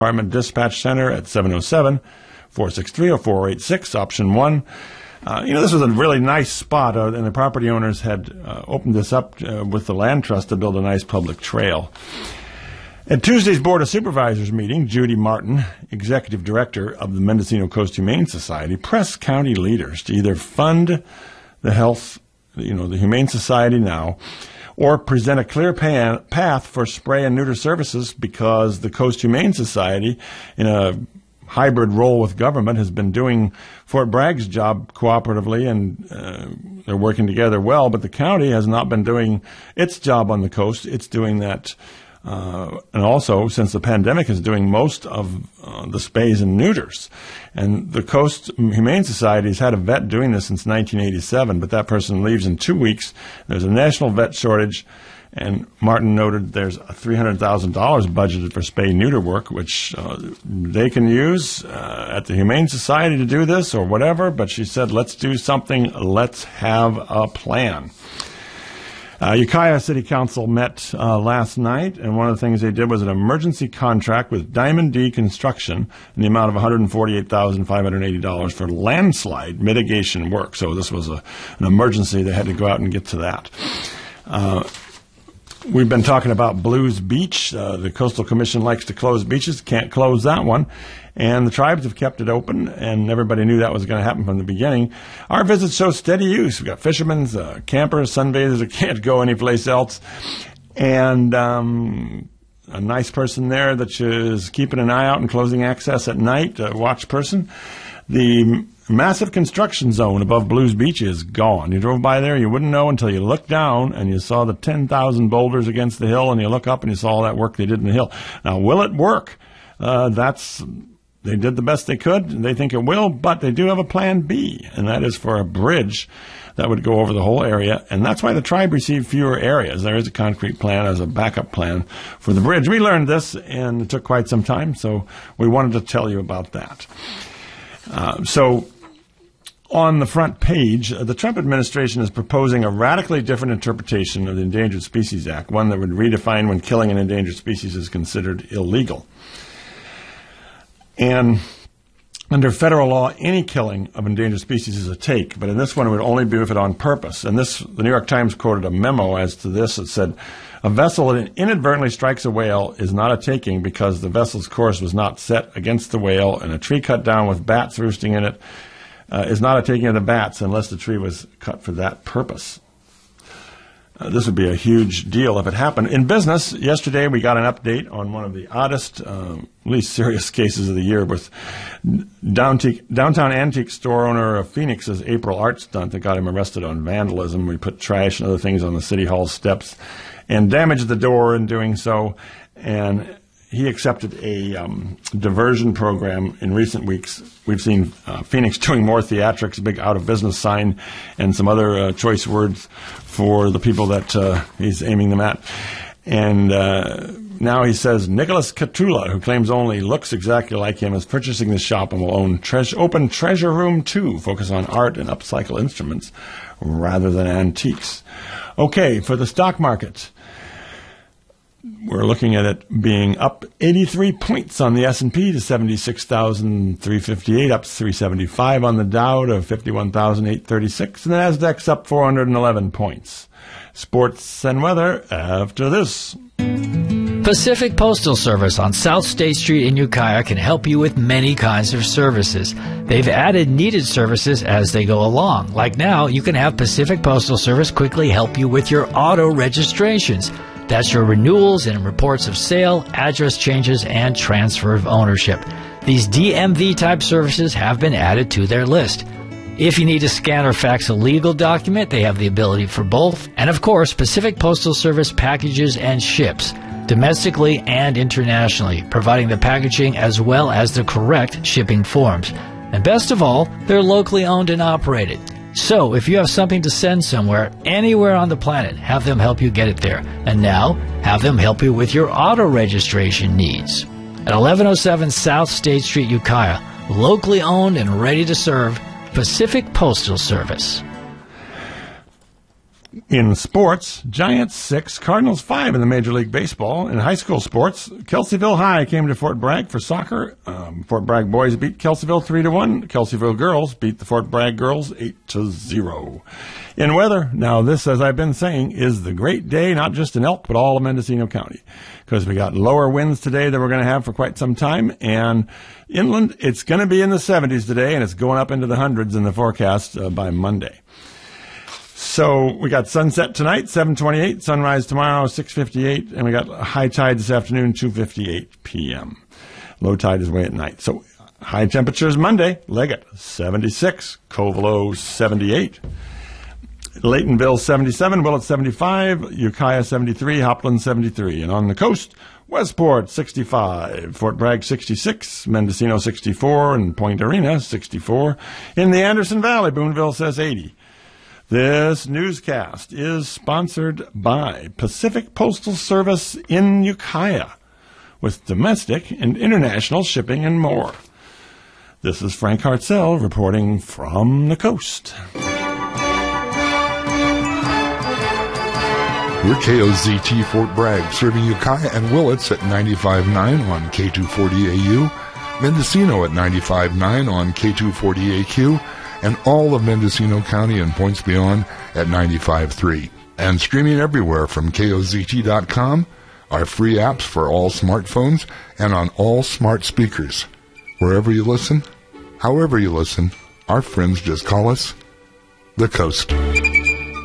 Department Dispatch Center at 707-463-0486, option 1. This was a really nice spot, and the property owners had opened this up with the land trust to build a nice public trail. At Tuesday's Board of Supervisors meeting, Judy Martin, Executive Director of the Mendocino Coast Humane Society, pressed county leaders to either fund the Humane Society now, or present a clear path for spay and neuter services, because the Coast Humane Society, in a hybrid role with government, has been doing Fort Bragg's job cooperatively, and they're working together well, but the county has not been doing its job on the coast. It's doing that, and also, since the pandemic, is doing most of the spays and neuters. And the Coast Humane Society has had a vet doing this since 1987, but that person leaves in 2 weeks. There's a national vet shortage, and Martin noted there's $300,000 budgeted for spay-neuter work, which they can use at the Humane Society to do this or whatever, but she said, let's do something, let's have a plan. Ukiah City Council met last night, and one of the things they did was an emergency contract with Diamond D Construction in the amount of $148,580 for landslide mitigation work. So this was an emergency. They had to go out and get to that. We've been talking about Blues Beach. The Coastal Commission likes to close beaches. Can't close that one. And the tribes have kept it open, and everybody knew that was going to happen from the beginning. Our visits show steady use. We've got fishermen, campers, sunbathers that can't go anyplace else. And a nice person there that is keeping an eye out and closing access at night, a watch person. The massive construction zone above Blues Beach is gone. You drove by there, you wouldn't know until you looked down and you saw the 10,000 boulders against the hill, and you look up and you saw all that work they did in the hill. Now, will it work? They did the best they could, and they think it will, but they do have a plan B, and that is for a bridge that would go over the whole area, and that's why the tribe received fewer areas. There is a concrete plan as a backup plan for the bridge. We learned this, and it took quite some time, so we wanted to tell you about that. So on the front page, the Trump administration is proposing a radically different interpretation of the Endangered Species Act, one that would redefine when killing an endangered species is considered illegal. And under federal law, any killing of endangered species is a take, but in this one it would only be if it on purpose. And the New York Times quoted a memo as to this. It said, a vessel that inadvertently strikes a whale is not a taking because the vessel's course was not set against the whale, and a tree cut down with bats roosting in it is not a taking of the bats unless the tree was cut for that purpose. This would be a huge deal if it happened. In business, yesterday we got an update on one of the oddest, least serious cases of the year with downtown antique store owner of Phoenix's April art stunt that got him arrested on vandalism. We put trash and other things on the City Hall steps and damaged the door in doing so. And he accepted a diversion program. In recent weeks, we've seen Phoenix doing more theatrics, a big out-of-business sign, and some other choice words for the people that he's aiming them at. And now he says Nicholas Catula, who claims only looks exactly like him, is purchasing the shop and will open Treasure Room 2, focus on art and upcycle instruments rather than antiques. Okay, for the stock market, we're looking at it being up 83 points on the S&P to 76,358, up 375 on the Dow to 51,836, and the Nasdaq's up 411 points. Sports and weather after this. Pacific Postal Service on South State Street in Ukiah can help you with many kinds of services. They've added needed services as they go along. Like now, you can have Pacific Postal Service quickly help you with your auto registrations. That's your renewals and reports of sale, address changes, and transfer of ownership. These DMV-type services have been added to their list. If you need to scan or fax a legal document, they have the ability for both. And of course, Pacific Postal Service packages and ships, domestically and internationally, providing the packaging as well as the correct shipping forms. And best of all, they're locally owned and operated. So, if you have something to send somewhere, anywhere on the planet, have them help you get it there. And now, have them help you with your auto registration needs. At 1107 South State Street, Ukiah, locally owned and ready to serve, Pacific Postal Service. In sports, Giants 6, Cardinals 5 in the Major League Baseball. In high school sports, Kelseyville High came to Fort Bragg for soccer. Fort Bragg boys beat Kelseyville 3-1. Kelseyville girls beat the Fort Bragg girls 8-0. In weather, now this, as I've been saying, is the great day, not just in Elk, but all of Mendocino County. Because we got lower winds today than we're going to have for quite some time. And inland, it's going to be in the 70s today, and it's going up into the hundreds in the forecast by Monday. So we got sunset tonight, 7:28, sunrise tomorrow, 6:58, and we got high tide this afternoon, 2:58 p.m. Low tide is way at night. So high temperatures Monday, Leggett, 76, Covelo, 78, Laytonville, 77, Willett, 75, Ukiah, 73, Hopland, 73. And on the coast, Westport, 65, Fort Bragg, 66, Mendocino, 64, and Point Arena, 64. In the Anderson Valley, Boonville says 80. This newscast is sponsored by Pacific Postal Service in Ukiah, with domestic and international shipping and more. This is Frank Hartzell reporting from the coast. We're KOZT Fort Bragg, serving Ukiah and Willits at 95.9 on K240AU, Mendocino at 95.9 on K240AQ, and all of Mendocino County and points beyond at 95.3. And streaming everywhere from KOZT.com, our free apps for all smartphones and on all smart speakers. Wherever you listen, however you listen, our friends just call us The Coast.